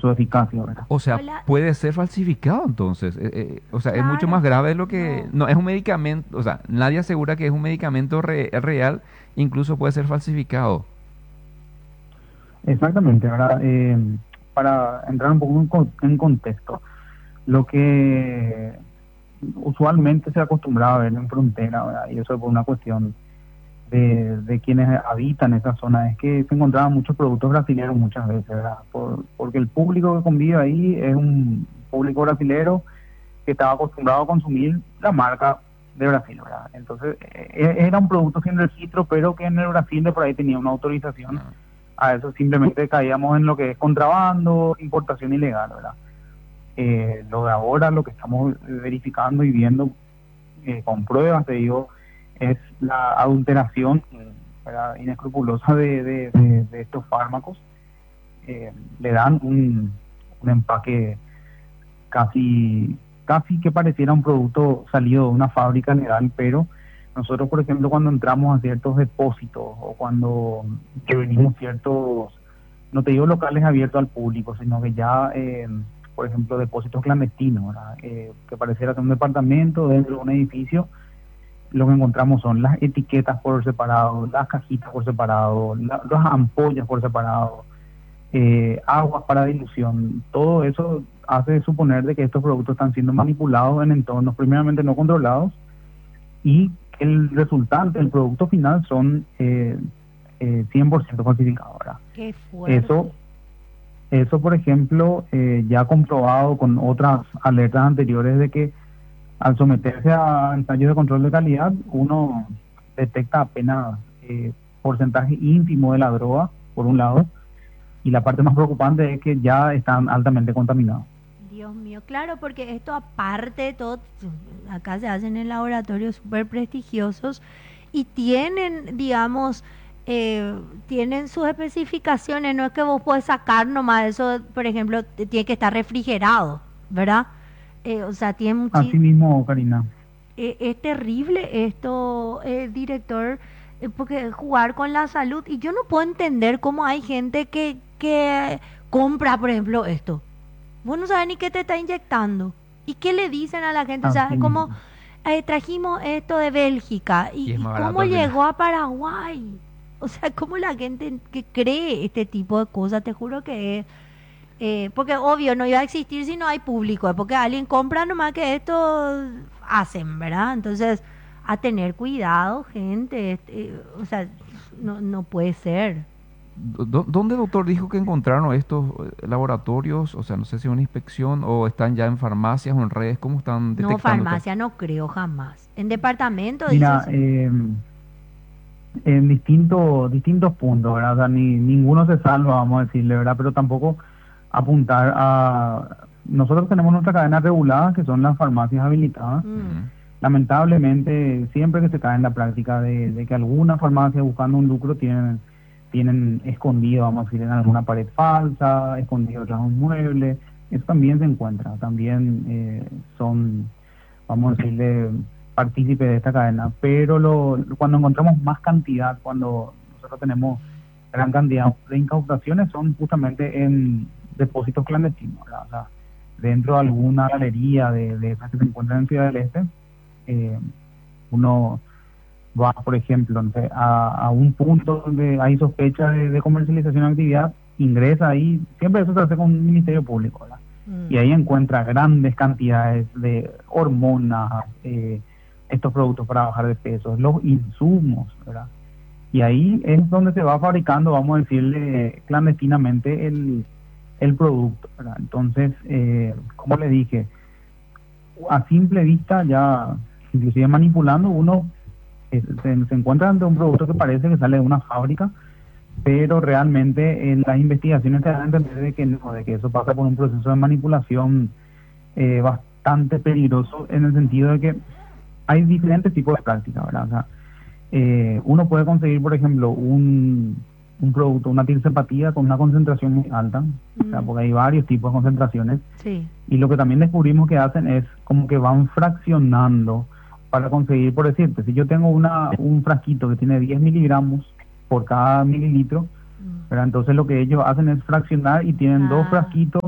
su eficacia, ¿verdad? O sea, Hola, puede ser falsificado entonces. O sea, es mucho más claro, grave de lo que... no. No, es un medicamento, o sea, nadie asegura que es un medicamento real, incluso puede ser falsificado. Exactamente, ¿verdad? Para entrar un poco en contexto, lo que usualmente se acostumbraba a ver en frontera, ¿verdad? Y eso es por una cuestión de quienes habitan esa zona, es que se encontraban muchos productos brasileños muchas veces, ¿verdad? Porque el público que convive ahí es un público brasilero que estaba acostumbrado a consumir la marca de Brasil, ¿verdad? Entonces, era un producto sin registro, pero que en el Brasil de por ahí tenía una autorización. No. A eso simplemente caíamos en lo que es contrabando, importación ilegal, ¿verdad? Lo de ahora, lo que estamos verificando y viendo con pruebas, te digo, es la adulteración, ¿verdad? Inescrupulosa de estos fármacos. Le dan un empaque casi que pareciera un producto salido de una fábrica legal, pero nosotros, por ejemplo, cuando entramos a ciertos depósitos o cuando que venimos ciertos, no te digo locales abiertos al público, sino que ya, por ejemplo, depósitos clandestinos, ¿verdad? Que pareciera ser un departamento dentro de un edificio, lo que encontramos son las etiquetas por separado, las cajitas por separado, las ampollas por separado, aguas para dilución. Todo eso hace suponer de que estos productos están siendo manipulados en entornos primeramente no controlados y que el resultante, el producto final son 100% falsificados, ¿verdad? Qué Eso, fuerte. eso por ejemplo, ya comprobado con otras alertas anteriores de que al someterse a ensayos de control de calidad, uno detecta apenas porcentaje ínfimo de la droga, por un lado, y la parte más preocupante es que ya están altamente contaminados. Dios mío, claro, porque esto aparte de todo, acá se hacen en laboratorios súper prestigiosos y tienen, digamos, eh, tienen sus especificaciones, no es que vos podés sacar nomás eso, por ejemplo, tiene que estar refrigerado, ¿verdad? O sea, tiene Así muchísimo... mismo, Karina. Es terrible esto, director, porque jugar con la salud, y yo no puedo entender cómo hay gente que compra, por ejemplo, esto. Vos no sabes ni qué te está inyectando. ¿Y qué le dicen a la gente? O sea, Así es como mismo. trajimos esto de Bélgica Y es y más barato cómo al final. llegó a Paraguay. O sea, cómo la gente que cree este tipo de cosas, te juro que es... porque obvio no iba a existir si no hay público, porque alguien compra nomás que esto hacen, ¿verdad? Entonces, a tener cuidado, gente, o sea, no puede ser. ¿Dónde, doctor, dijo que encontraron estos laboratorios? O sea, no sé si una inspección o están ya en farmacias o en redes. ¿Cómo están No, detectando esto? farmacia no creo jamás. En departamento, Mira, dices. en distintos puntos, ¿verdad? O sea, ninguno se salva, vamos a decirle, ¿verdad? Pero tampoco apuntar a... Nosotros tenemos nuestra cadena regulada, que son las farmacias habilitadas. Mm, Ujú. Lamentablemente, siempre que se cae en la práctica de que alguna farmacia buscando un lucro tienen escondido, vamos a decir, en alguna pared falsa, escondido tras un mueble, eso también se encuentra, también son, vamos a decirle, partícipes de esta cadena, pero cuando encontramos más cantidad, cuando nosotros tenemos gran cantidad de incautaciones, son justamente en depósitos clandestinos, ¿verdad? O sea, dentro de alguna galería de esas que se encuentran en Ciudad del Este, eh, uno va, por ejemplo, no sé, a un punto donde hay sospecha de comercialización de actividad, ingresa ahí, siempre eso se hace con un ministerio público, ¿verdad? Y mm. ahí encuentra grandes cantidades de hormonas, estos productos para bajar de peso, los insumos, ¿verdad? Y ahí es donde se va fabricando, vamos a decirle clandestinamente, el producto, ¿verdad? Entonces, como le dije, a simple vista ya, inclusive manipulando, uno se encuentra ante un producto que parece que sale de una fábrica, pero realmente en las investigaciones te dan a entender de que no, de que eso pasa por un proceso de manipulación bastante peligroso en el sentido de que hay diferentes tipos de prácticas, ¿verdad? O sea, uno puede conseguir, por ejemplo, un producto, una tirsepatía con una concentración muy alta, o sea, Mm, porque hay varios tipos de concentraciones, sí. y lo que también descubrimos que hacen es como que van fraccionando para conseguir, por decirte, si yo tengo un frasquito que tiene 10 miligramos por cada mililitro, Mm. ¿verdad? Entonces lo que ellos hacen es fraccionar y tienen dos Ah, frasquitos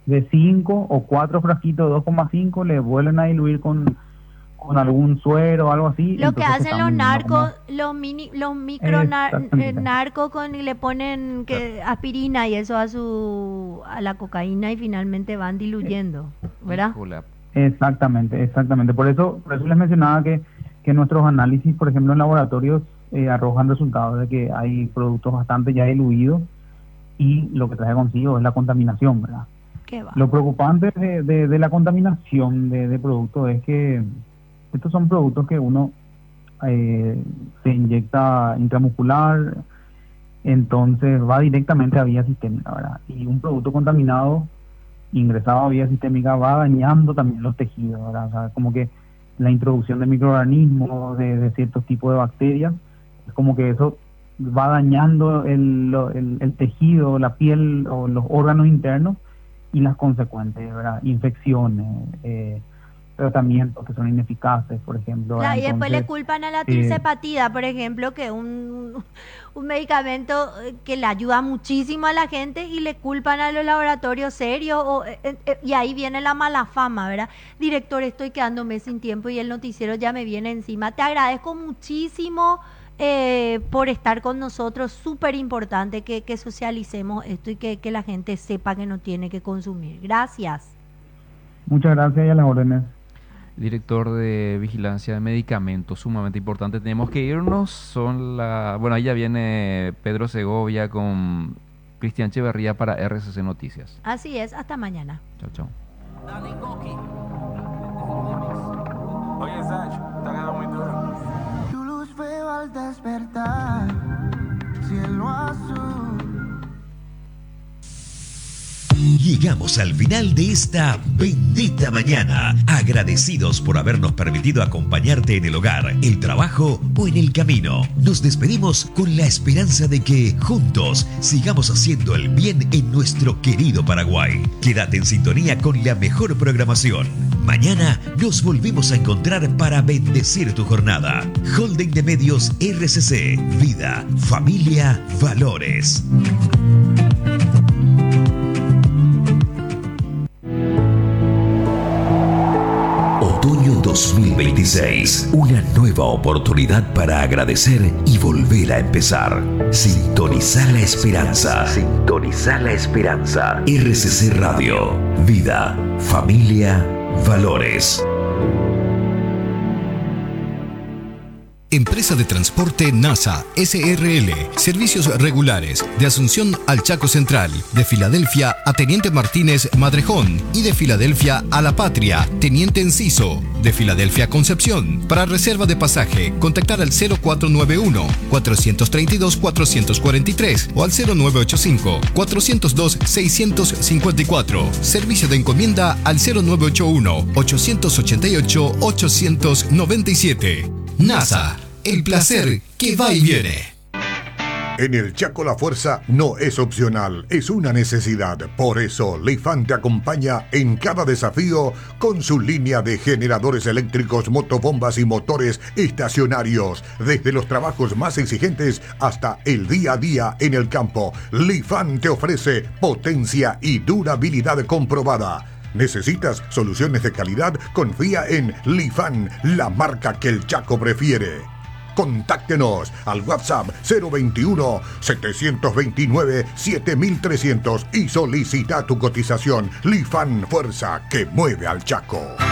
de 5 o 4 frasquitos de 2,5 le vuelven a diluir con algún suero o algo así. Lo que entonces hacen los están narcos, como- los micro Exactamente. narcos y le ponen aspirina y eso a la cocaína y finalmente van diluyendo, ¿verdad? Híjole. Exactamente. Por eso les mencionaba que nuestros análisis, por ejemplo, en laboratorios, arrojan resultados de que hay productos bastante ya diluidos y lo que trae consigo es la contaminación, ¿verdad? ¿Qué va? Lo preocupante de la contaminación de productos es que estos son productos que uno se inyecta intramuscular, entonces va directamente a vía sistémica, ¿verdad? Y un producto contaminado ingresado a vía sistémica va dañando también los tejidos, ¿verdad? O sea, como que la introducción de microorganismos, de ciertos tipos de bacterias, es como que eso va dañando el tejido, la piel o los órganos internos y las consecuentes, ¿verdad? Infecciones, tratamientos que son ineficaces, por ejemplo. Claro, y después le Entonces, culpan a la tirsepatida, por ejemplo, que es un medicamento que le ayuda muchísimo a la gente y le culpan a los laboratorios serios y ahí viene la mala fama, ¿verdad? Director, estoy quedándome sin tiempo y el noticiero ya me viene encima. Te agradezco muchísimo por estar con nosotros. Súper importante que socialicemos esto y que la gente sepa que no tiene que consumir. Gracias. muchas gracias y a las órdenes. Director de Vigilancia de Medicamentos, sumamente importante. Tenemos que irnos. Bueno, ahí ya viene Pedro Segovia con Cristian Echeverría para RCC Noticias. Así es, hasta mañana. Chao, chao. Oye, Sach, está quedando muy duro. Tu luz veo al despertar, cielo azul. Llegamos al final de esta bendita mañana, agradecidos por habernos permitido acompañarte en el hogar, el trabajo o en el camino. Nos despedimos con la esperanza de que juntos sigamos haciendo el bien en nuestro querido Paraguay. Quédate en sintonía con la mejor programación. Mañana nos volvemos a encontrar para bendecir tu jornada. Holding de Medios RCC, Vida, Familia, Valores. Otoño 2026, una nueva oportunidad para agradecer y volver a empezar. Sintoniza la esperanza. Sintoniza la esperanza. RCC Radio, Vida, Familia, Valores. Empresa de Transporte NASA, SRL. Servicios regulares de Asunción al Chaco Central, de Filadelfia a Teniente Martínez Madrejón y de Filadelfia a La Patria, Teniente Enciso, de Filadelfia a Concepción. Para reserva de pasaje, contactar al 0491-432-443 o al 0985-402-654. Servicio de encomienda al 0981-888-897. NASA, el placer que va y viene. En el Chaco la fuerza no es opcional, es una necesidad. Por eso, Leifan te acompaña en cada desafío con su línea de generadores eléctricos, motobombas y motores estacionarios. Desde los trabajos más exigentes hasta el día a día en el campo, Leifan te ofrece potencia y durabilidad comprobada. ¿Necesitas soluciones de calidad? Confía en Leifan, la marca que el Chaco prefiere. Contáctenos al WhatsApp 021-729-7300 y solicita tu cotización. Leifan, fuerza que mueve al Chaco.